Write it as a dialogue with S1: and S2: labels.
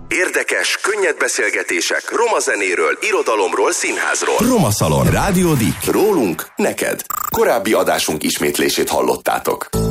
S1: Érdekes, könnyed beszélgetések roma zenéről, irodalomról, színházról.
S2: Roma Szalon. Rádió Dick.
S1: Rólunk, neked. Korábbi adásunk ismétlését hallottátok.